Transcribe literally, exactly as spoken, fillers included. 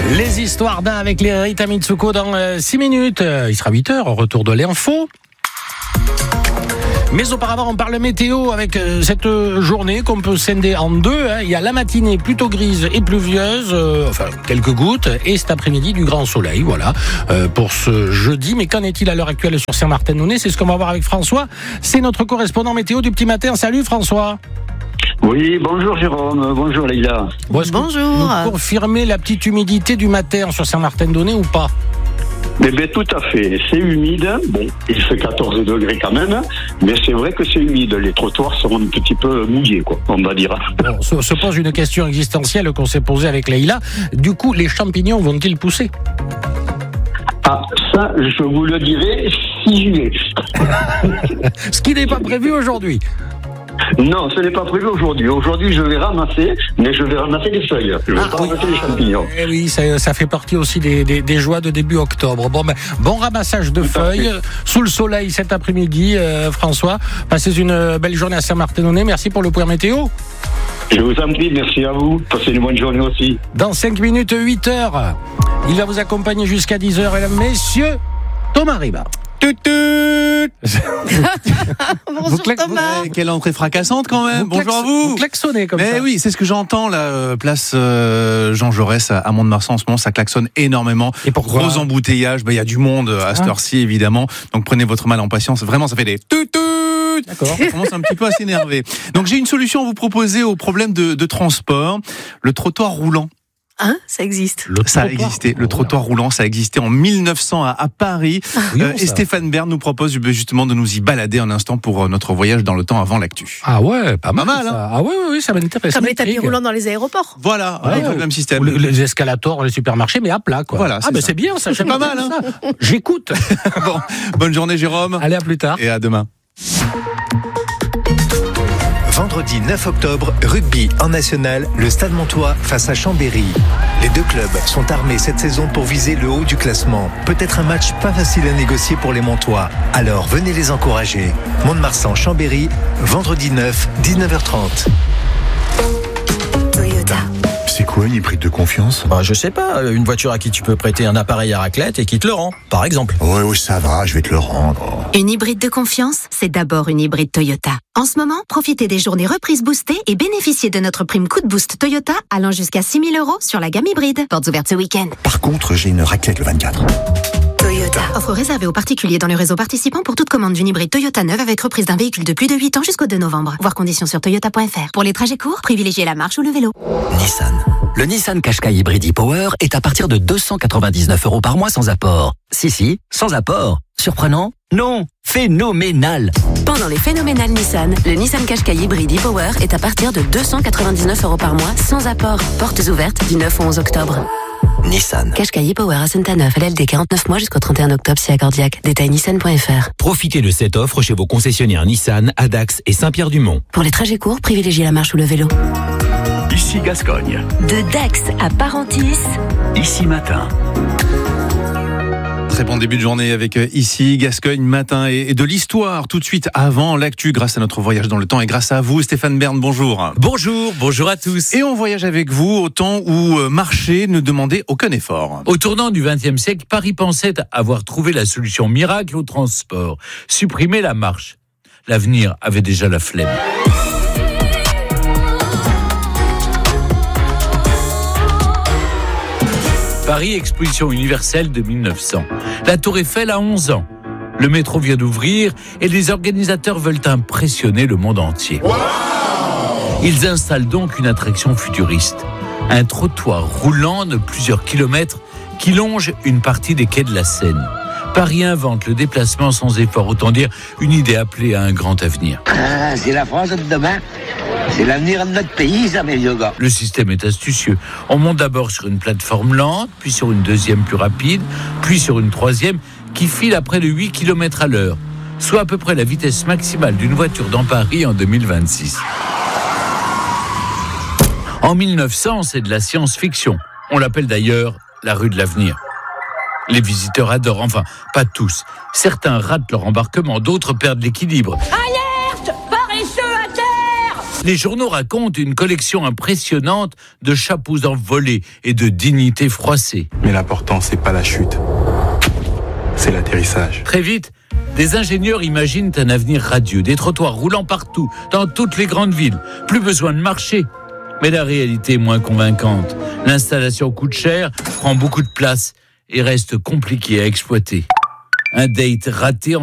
Les histoires d'un avec les Rita Mitsuko dans six minutes. Il sera huit heures, au retour de l'info. Mais auparavant, on parle météo avec cette journée qu'on peut scinder en deux. Il y a la matinée plutôt grise et pluvieuse, euh, enfin quelques gouttes, et cet après-midi du grand soleil, voilà, euh, pour ce jeudi. Mais qu'en est-il à l'heure actuelle sur Saint-Martin-de-Nouné? C'est ce qu'on va voir avec François. C'est notre correspondant météo du petit matin. Salut François. Oui, bonjour Jérôme, bonjour Leïla. Bon, est-ce bonjour. Que vous confirmez la petite humidité du matin sur Saint-Martin-de-Nouné ou pas? Eh bien, tout à fait, c'est humide, bon, il fait quatorze degrés quand même, mais c'est vrai que c'est humide, les trottoirs seront un petit peu mouillés, quoi, on va dire. Bon, se, se pose une question existentielle qu'on s'est posée avec Leïla, du coup, les champignons vont-ils pousser? Ah, ça, je vous le dirai si j'y vais. Ce qui n'est pas prévu aujourd'hui. Non, ce n'est pas prévu aujourd'hui. Aujourd'hui, je vais ramasser, mais je vais ramasser des feuilles. Je vais Ah, pas oui. ramasser des champignons. Eh oui, ça, ça fait partie aussi des, des, des joies de début octobre. Bon, ben, bon ramassage de Tout à feuilles fait. sous le soleil cet après-midi, euh, François. Passez une belle journée à Saint-Martin-de-Nouné. Merci pour le point météo. Je vous en prie, merci à vous. Passez une bonne journée aussi. Dans cinq minutes, huit heures, il va vous accompagner jusqu'à dix heures. Mesdames, messieurs, Thomas Riba. Tut, tut. Bonjour cla- Thomas. Ouais, quelle entrée fracassante quand même. Vous Bonjour klax- à vous. Vous klaxonnez comme Mais ça. oui, c'est ce que j'entends là, euh, place euh, Jean Jaurès à, à Mont-de-Marsan en ce moment, ça klaxonne énormément. Et pourquoi? Gros embouteillage, bah il y a du monde à cette Ah. heure-ci évidemment. Donc prenez votre mal en patience. Vraiment, ça fait des tut tut. D'accord. Ça commence un petit peu à s'énerver. Donc j'ai une solution à vous proposer au problème de, de transport, le trottoir roulant. Hein, ça existe. Le Ça a trottoir. existé, le trottoir roulant, ça a existé en mille neuf cents à, à Paris. Oui, Euh, bon, et ça. Stéphane Bern nous propose justement de nous y balader un instant pour euh, notre voyage dans le temps avant l'actu. Ah ouais, pas mal. mal, ça. Ah ouais, ouais, ouais, ça m'intéresse. Comme ça les tapis m'intrigue. roulants dans les aéroports. Voilà, Ouais, avec ouais. le même système. Ou le- les escalators, les supermarchés, mais à plat, quoi. Voilà, ah, c'est ben ça. c'est bien, ça. C'est j'aime pas bien mal, hein. ça. J'écoute. Bon, bonne journée Jérôme Allez, à plus tard. et à demain. Vendredi neuf octobre, rugby en national, le Stade Montois face à Chambéry. Les deux clubs sont armés cette saison pour viser le haut du classement. Peut-être un match pas facile à négocier pour les Montois. Alors venez les encourager. Mont-de-Marsan, Chambéry, vendredi neuf, dix-neuf heures trente. Toyota. C'est quoi une hybride de confiance? Bah, je sais pas, une voiture à qui tu peux prêter un appareil à raclette et qui te le rend, par exemple. Ouais, ouais, ça va, je vais te le rendre. Une hybride de confiance, c'est d'abord une hybride Toyota. En ce moment, profitez des journées reprises boostées et bénéficiez de notre prime coup de boost Toyota allant jusqu'à six mille euros sur la gamme hybride. Portes ouvertes ce week-end. Par contre, j'ai une raclette le vingt-quatre. Toyota. Offre réservée aux particuliers dans le réseau participant pour toute commande d'une hybride Toyota neuve avec reprise d'un véhicule de plus de huit ans jusqu'au deux novembre. Voir conditions sur toyota point f r. Pour les trajets courts, privilégiez la marche ou le vélo. Nissan. Le Nissan Qashqai Hybrid e-Power est à partir de deux cent quatre-vingt-dix-neuf euros par mois sans apport. Si, si, sans apport. Surprenant? Non, phénoménal. Pendant les phénoménales Nissan, le Nissan Qashqai Hybrid e-Power est à partir de deux cent quatre-vingt-dix-neuf euros par mois sans apport. Portes ouvertes du neuf au onze octobre. Nissan. Qashqai e-Power à Saint-Aneuf, L L D quarante-neuf mois jusqu'au trente et un octobre si accordiaque. Détail nissan point f r. Profitez de cette offre chez vos concessionnaires Nissan, à Dax et Saint-Pierre-du-Mont. Pour les trajets courts, privilégiez la marche ou le vélo. Ici Gascogne, De Dax à Parentis. ici Matin. Très bon début de journée avec euh, ici Gascogne matin et, et de l'histoire tout de suite avant l'actu grâce à notre voyage dans le temps et grâce à vous Stéphane Bern, bonjour. Bonjour, bonjour à tous. Et on voyage avec vous au temps où euh, marcher ne demandait aucun effort. Au tournant du vingtième siècle, Paris pensait avoir trouvé la solution miracle au transport. Supprimer la marche. L'avenir avait déjà la flemme. Paris Exposition universelle de mille neuf cents. La Tour Eiffel a onze ans. Le métro vient d'ouvrir et les organisateurs veulent impressionner le monde entier. Ils installent donc une attraction futuriste. Un trottoir roulant de plusieurs kilomètres qui longe une partie des quais de la Seine. Paris invente le déplacement sans effort, autant dire une idée appelée à un grand avenir. Ah, c'est la France de demain. C'est l'avenir de notre pays, ça, mes vieux gars. Le système est astucieux. On monte d'abord sur une plateforme lente, puis sur une deuxième plus rapide, puis sur une troisième qui file à près de huit kilomètres à l'heure, soit à peu près la vitesse maximale d'une voiture dans Paris en deux mille vingt-six. En mille neuf cents, c'est de la science-fiction. On l'appelle d'ailleurs la rue de l'avenir. Les visiteurs adorent, enfin, pas tous. Certains ratent leur embarquement, d'autres perdent l'équilibre. Alerte! Paresseux à terre! Les journaux racontent une collection impressionnante de chapeaux envolés et de dignités froissées. Mais l'important, c'est pas la chute, c'est l'atterrissage. Très vite, des ingénieurs imaginent un avenir radieux, des trottoirs roulants partout, dans toutes les grandes villes. Plus besoin de marcher. Mais la réalité est moins convaincante. L'installation coûte cher, prend beaucoup de place et reste compliquée à exploiter. Un date raté